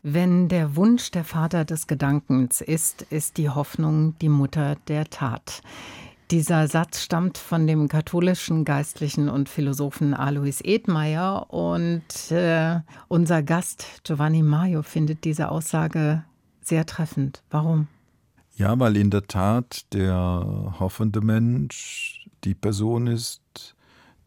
Wenn der Wunsch der Vater des Gedankens ist, ist die Hoffnung die Mutter der Tat. Dieser Satz stammt von dem katholischen Geistlichen und Philosophen Alois Edmeyer und unser Gast Giovanni Maio findet diese Aussage sehr treffend. Warum? Ja, weil in der Tat der hoffende Mensch die Person ist,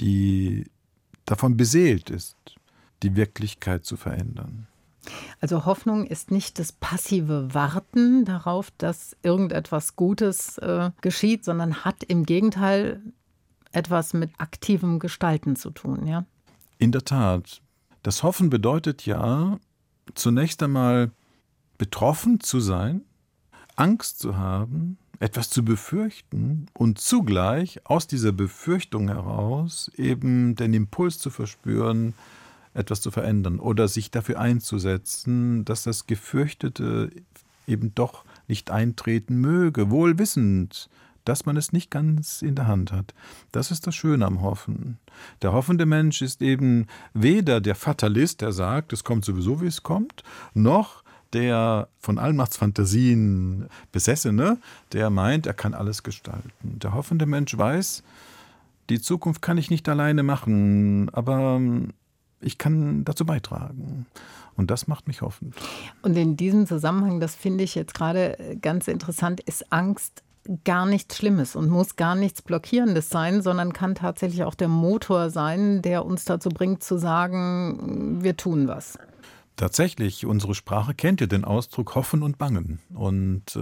die davon beseelt ist, die Wirklichkeit zu verändern. Also Hoffnung ist nicht das passive Warten darauf, dass irgendetwas Gutes geschieht, sondern hat im Gegenteil etwas mit aktivem Gestalten zu tun, ja? In der Tat. Das Hoffen bedeutet ja, zunächst einmal betroffen zu sein, Angst zu haben, etwas zu befürchten und zugleich aus dieser Befürchtung heraus eben den Impuls zu verspüren, etwas zu verändern oder sich dafür einzusetzen, dass das Gefürchtete eben doch nicht eintreten möge, wohl wissend, dass man es nicht ganz in der Hand hat. Das ist das Schöne am Hoffen. Der hoffende Mensch ist eben weder der Fatalist, der sagt, es kommt sowieso, wie es kommt, noch der von Allmachtsfantasien Besessene, der meint, er kann alles gestalten. Der hoffende Mensch weiß, die Zukunft kann ich nicht alleine machen, aber ich kann dazu beitragen. Und das macht mich hoffend. Und in diesem Zusammenhang, das finde ich jetzt gerade ganz interessant, ist Angst gar nichts Schlimmes und muss gar nichts Blockierendes sein, sondern kann tatsächlich auch der Motor sein, der uns dazu bringt zu sagen, wir tun was. Tatsächlich, unsere Sprache kennt ja den Ausdruck Hoffen und Bangen. Und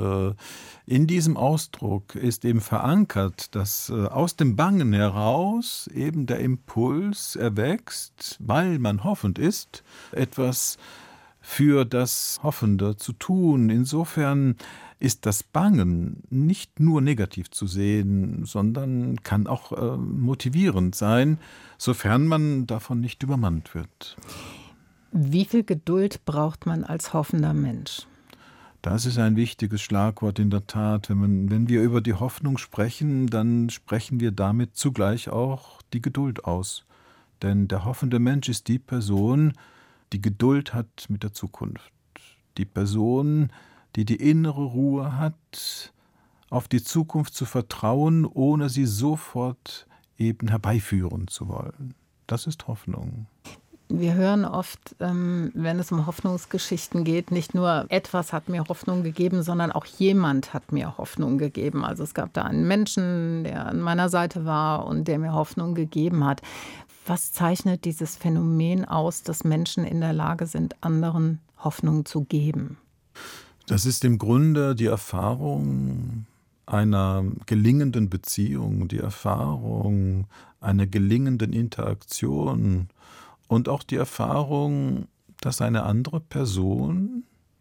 in diesem Ausdruck ist eben verankert, dass aus dem Bangen heraus eben der Impuls erwächst, weil man hoffend ist, etwas für das Hoffende zu tun. Insofern ist das Bangen nicht nur negativ zu sehen, sondern kann auch motivierend sein, sofern man davon nicht übermannt wird. Wie viel Geduld braucht man als hoffender Mensch? Das ist ein wichtiges Schlagwort in der Tat. Wenn wir über die Hoffnung sprechen, dann sprechen wir damit zugleich auch die Geduld aus. Denn der hoffende Mensch ist die Person, die Geduld hat mit der Zukunft. Die Person, die die innere Ruhe hat, auf die Zukunft zu vertrauen, ohne sie sofort eben herbeiführen zu wollen. Das ist Hoffnung. Wir hören oft, wenn es um Hoffnungsgeschichten geht, nicht nur etwas hat mir Hoffnung gegeben, sondern auch jemand hat mir Hoffnung gegeben. Also es gab da einen Menschen, der an meiner Seite war und der mir Hoffnung gegeben hat. Was zeichnet dieses Phänomen aus, dass Menschen in der Lage sind, anderen Hoffnung zu geben? Das ist im Grunde die Erfahrung einer gelingenden Beziehung, die Erfahrung einer gelingenden Interaktion. Und auch die Erfahrung, dass eine andere Person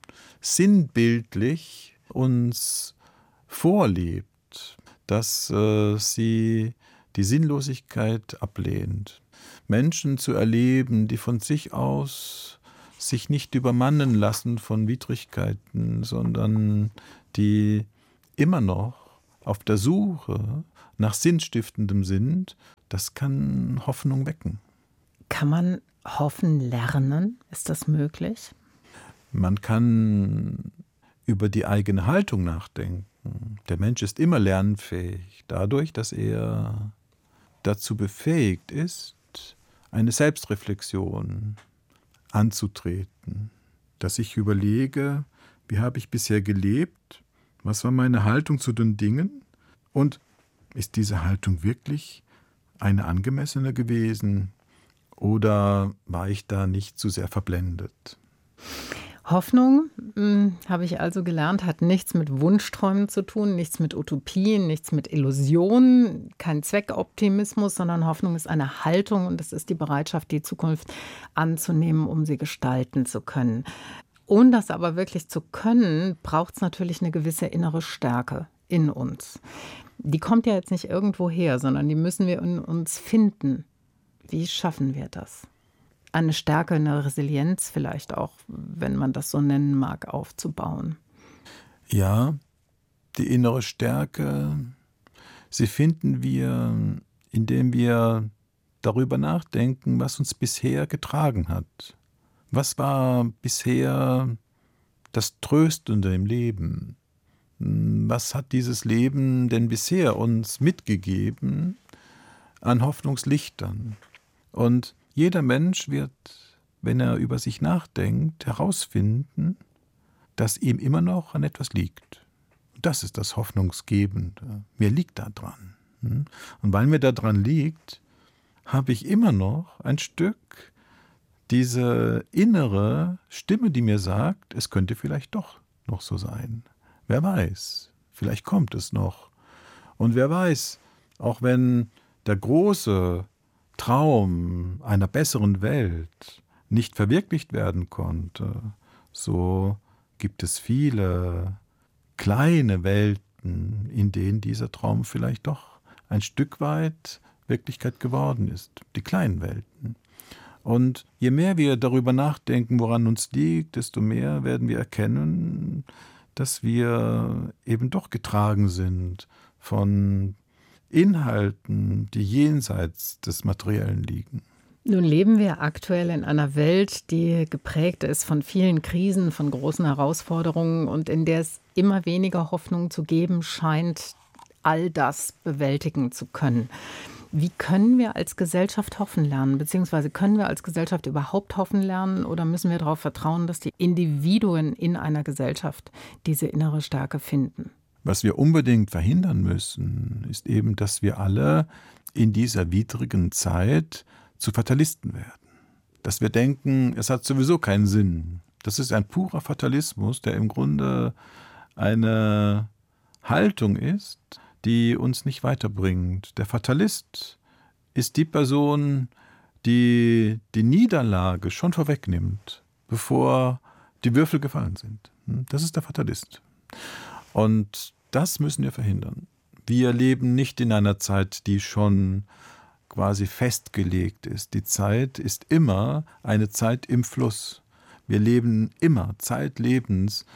sinnbildlich uns vorlebt, dass sie die Sinnlosigkeit ablehnt. Menschen zu erleben, die von sich aus sich nicht übermannen lassen von Widrigkeiten, sondern die immer noch auf der Suche nach Sinnstiftendem sind, das kann Hoffnung wecken. Kann man hoffen lernen? Ist das möglich? Man kann über die eigene Haltung nachdenken. Der Mensch ist immer lernfähig, dadurch, dass er dazu befähigt ist, eine Selbstreflexion anzutreten. Dass ich überlege, wie habe ich bisher gelebt? Was war meine Haltung zu den Dingen? Und ist diese Haltung wirklich eine angemessene gewesen? Oder war ich da nicht zu sehr verblendet? Hoffnung, habe ich also gelernt, hat nichts mit Wunschträumen zu tun, nichts mit Utopien, nichts mit Illusionen, kein Zweckoptimismus, sondern Hoffnung ist eine Haltung und es ist die Bereitschaft, die Zukunft anzunehmen, um sie gestalten zu können. Um das aber wirklich zu können, braucht es natürlich eine gewisse innere Stärke in uns. Die kommt ja jetzt nicht irgendwo her, sondern die müssen wir in uns finden. Wie schaffen wir das? Eine Stärke, eine Resilienz vielleicht auch, wenn man das so nennen mag, aufzubauen. Ja, die innere Stärke, sie finden wir, indem wir darüber nachdenken, was uns bisher getragen hat. Was war bisher das Tröstende im Leben. Was hat dieses Leben denn bisher uns mitgegeben an Hoffnungslichtern? Und jeder Mensch wird, wenn er über sich nachdenkt, herausfinden, dass ihm immer noch an etwas liegt. Das ist das Hoffnungsgebende. Mir liegt da dran. Und weil mir da dran liegt, habe ich immer noch ein Stück diese innere Stimme, die mir sagt, es könnte vielleicht doch noch so sein. Wer weiß, vielleicht kommt es noch. Und wer weiß, auch wenn der große Traum einer besseren Welt nicht verwirklicht werden konnte, so gibt es viele kleine Welten, in denen dieser Traum vielleicht doch ein Stück weit Wirklichkeit geworden ist. Die kleinen Welten. Und je mehr wir darüber nachdenken, woran uns liegt, desto mehr werden wir erkennen, dass wir eben doch getragen sind von Inhalten, die jenseits des Materiellen liegen. Nun leben wir aktuell in einer Welt, die geprägt ist von vielen Krisen, von großen Herausforderungen und in der es immer weniger Hoffnung zu geben scheint, all das bewältigen zu können. Wie können wir als Gesellschaft hoffen lernen? Beziehungsweise können wir als Gesellschaft überhaupt hoffen lernen oder müssen wir darauf vertrauen, dass die Individuen in einer Gesellschaft diese innere Stärke finden? Was wir unbedingt verhindern müssen, ist eben, dass wir alle in dieser widrigen Zeit zu Fatalisten werden. Dass wir denken, es hat sowieso keinen Sinn. Das ist ein purer Fatalismus, der im Grunde eine Haltung ist, die uns nicht weiterbringt. Der Fatalist ist die Person, die die Niederlage schon vorwegnimmt, bevor die Würfel gefallen sind. Das ist der Fatalist. Und das müssen wir verhindern. Wir leben nicht in einer Zeit, die schon quasi festgelegt ist. Die Zeit ist immer eine Zeit im Fluss. Wir leben immer zeitlebens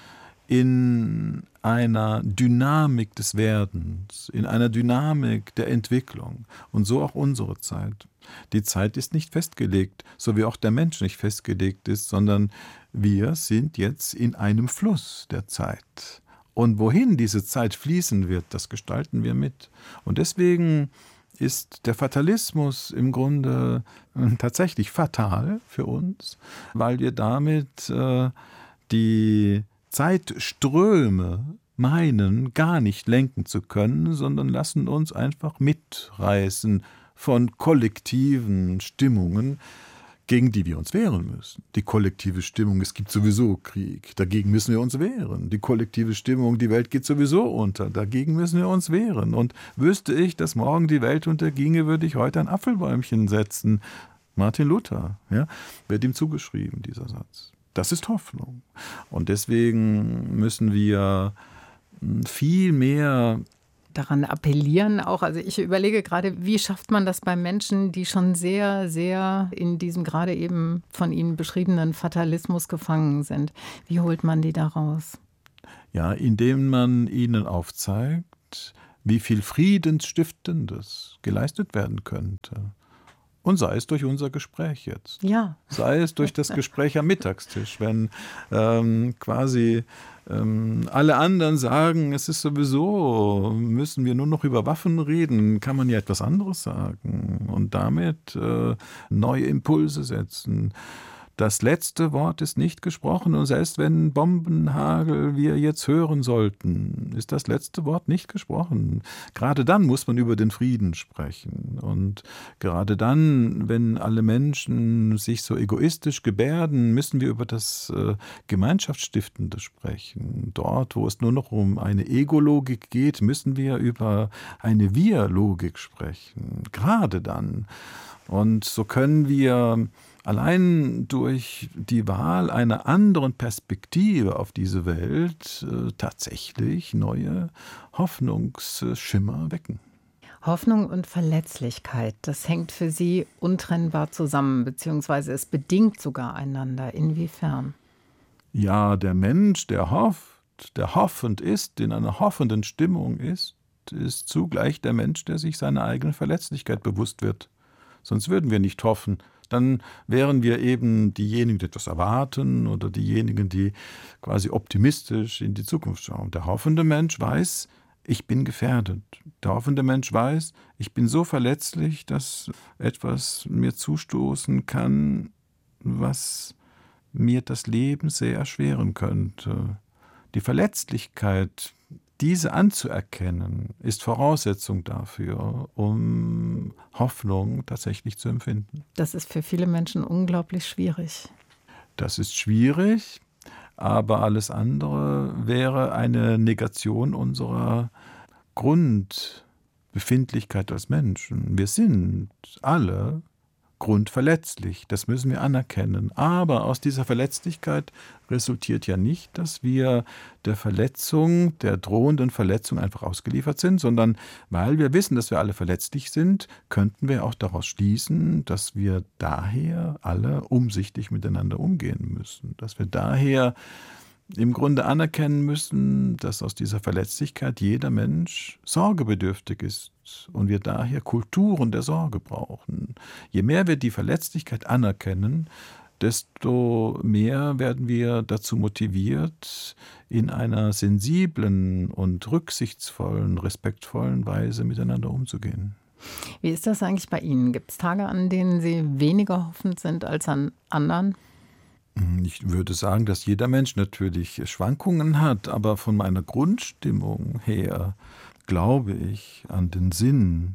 in einer Dynamik des Werdens, in einer Dynamik der Entwicklung. Und so auch unsere Zeit. Die Zeit ist nicht festgelegt, so wie auch der Mensch nicht festgelegt ist, sondern wir sind jetzt in einem Fluss der Zeit. Und wohin diese Zeit fließen wird, das gestalten wir mit. Und deswegen ist der Fatalismus im Grunde tatsächlich fatal für uns, weil wir damit die Zeitströme meinen, gar nicht lenken zu können, sondern lassen uns einfach mitreißen von kollektiven Stimmungen, gegen die wir uns wehren müssen. Die kollektive Stimmung, es gibt sowieso Krieg, dagegen müssen wir uns wehren. Die kollektive Stimmung, die Welt geht sowieso unter, dagegen müssen wir uns wehren. Und wüsste ich, dass morgen die Welt unterginge, würde ich heute ein Apfelbäumchen setzen. Martin Luther, ja, wird ihm zugeschrieben, dieser Satz. Das ist Hoffnung. Und deswegen müssen wir viel mehr daran appellieren auch. Also ich überlege gerade, wie schafft man das bei Menschen, die schon sehr, sehr in diesem gerade eben von Ihnen beschriebenen Fatalismus gefangen sind? Wie holt man die da raus? Ja, indem man ihnen aufzeigt, wie viel Friedensstiftendes geleistet werden könnte. Und sei es durch unser Gespräch jetzt. Ja. Sei es durch das Gespräch am Mittagstisch, wenn quasi alle anderen sagen, es ist sowieso, müssen wir nur noch über Waffen reden, kann man ja etwas anderes sagen und damit neue Impulse setzen. Das letzte Wort ist nicht gesprochen und selbst wenn Bombenhagel wir jetzt hören sollten, ist das letzte Wort nicht gesprochen. Gerade dann muss man über den Frieden sprechen und gerade dann, wenn alle Menschen sich so egoistisch gebärden, müssen wir über das Gemeinschaftsstiftende sprechen. Dort, wo es nur noch um eine Ego-Logik geht, müssen wir über eine Wir-Logik sprechen. Gerade dann. Und so können wir allein durch die Wahl einer anderen Perspektive auf diese Welt tatsächlich neue Hoffnungsschimmer wecken. Hoffnung und Verletzlichkeit, das hängt für Sie untrennbar zusammen, beziehungsweise es bedingt sogar einander. Inwiefern? Ja, der Mensch, der hofft, der hoffend ist, in einer hoffenden Stimmung ist zugleich der Mensch, der sich seiner eigenen Verletzlichkeit bewusst wird. Sonst würden wir nicht hoffen. Dann wären wir eben diejenigen, die etwas erwarten oder diejenigen, die quasi optimistisch in die Zukunft schauen. Der hoffende Mensch weiß, ich bin gefährdet. Der hoffende Mensch weiß, ich bin so verletzlich, dass etwas mir zustoßen kann, was mir das Leben sehr erschweren könnte. Die Verletzlichkeit, diese anzuerkennen, ist Voraussetzung dafür, um Hoffnung tatsächlich zu empfinden. Das ist für viele Menschen unglaublich schwierig. Das ist schwierig, aber alles andere wäre eine Negation unserer Grundbefindlichkeit als Menschen. Wir sind alle grundverletzlich, das müssen wir anerkennen. Aber aus dieser Verletzlichkeit resultiert ja nicht, dass wir der Verletzung, der drohenden Verletzung einfach ausgeliefert sind, sondern weil wir wissen, dass wir alle verletzlich sind, könnten wir auch daraus schließen, dass wir daher alle umsichtig miteinander umgehen müssen. Dass wir daher im Grunde anerkennen müssen, dass aus dieser Verletzlichkeit jeder Mensch sorgebedürftig ist und wir daher Kulturen der Sorge brauchen. Je mehr wir die Verletzlichkeit anerkennen, desto mehr werden wir dazu motiviert, in einer sensiblen und rücksichtsvollen, respektvollen Weise miteinander umzugehen. Wie ist das eigentlich bei Ihnen? Gibt es Tage, an denen Sie weniger hoffend sind als an anderen? Ich würde sagen, dass jeder Mensch natürlich Schwankungen hat, aber von meiner Grundstimmung her glaube ich an den Sinn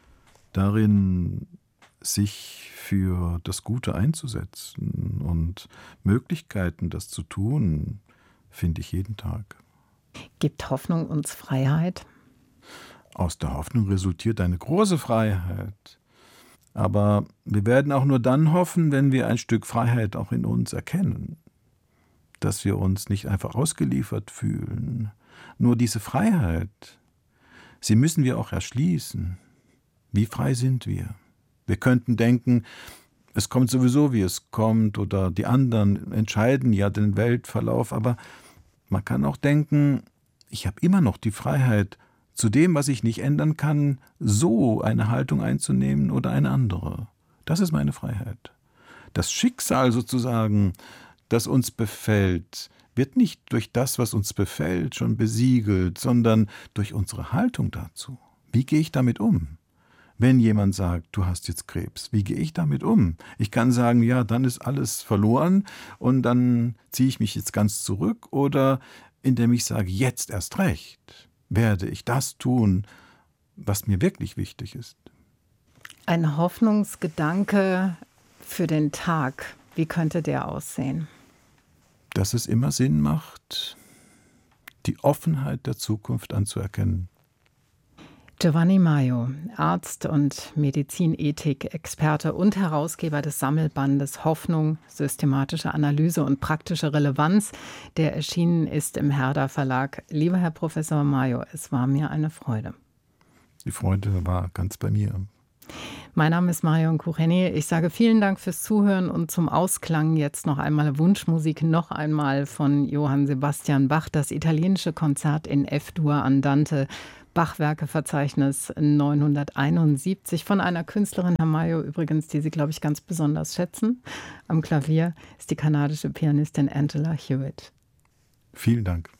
darin, sich für das Gute einzusetzen und Möglichkeiten, das zu tun, finde ich jeden Tag. Gibt Hoffnung uns Freiheit? Aus der Hoffnung resultiert eine große Freiheit. Aber wir werden auch nur dann hoffen, wenn wir ein Stück Freiheit auch in uns erkennen. Dass wir uns nicht einfach ausgeliefert fühlen. Nur diese Freiheit, sie müssen wir auch erschließen. Wie frei sind wir? Wir könnten denken, es kommt sowieso, wie es kommt, oder die anderen entscheiden ja den Weltverlauf. Aber man kann auch denken, ich habe immer noch die Freiheit, zu dem, was ich nicht ändern kann, so eine Haltung einzunehmen oder eine andere. Das ist meine Freiheit. Das Schicksal sozusagen, das uns befällt, wird nicht durch das, was uns befällt, schon besiegelt, sondern durch unsere Haltung dazu. Wie gehe ich damit um? Wenn jemand sagt, du hast jetzt Krebs, wie gehe ich damit um? Ich kann sagen, ja, dann ist alles verloren und dann ziehe ich mich jetzt ganz zurück, oder indem ich sage, jetzt erst recht werde ich das tun, was mir wirklich wichtig ist. Ein Hoffnungsgedanke für den Tag, wie könnte der aussehen? Dass es immer Sinn macht, die Offenheit der Zukunft anzuerkennen. Giovanni Maio, Arzt und Medizinethik-Experte und Herausgeber des Sammelbandes Hoffnung, systematische Analyse und praktische Relevanz, der erschienen ist im Herder Verlag. Lieber Herr Professor Maio, es war mir eine Freude. Die Freude war ganz bei mir. Mein Name ist Marion Kucheni. Ich sage vielen Dank fürs Zuhören und zum Ausklang jetzt noch einmal Wunschmusik, noch einmal von Johann Sebastian Bach, das italienische Konzert in F-Dur Andante, Bachwerkeverzeichnis 971 von einer Künstlerin, Herr Maio übrigens, die Sie, glaube ich, ganz besonders schätzen. Am Klavier ist die kanadische Pianistin Angela Hewitt. Vielen Dank.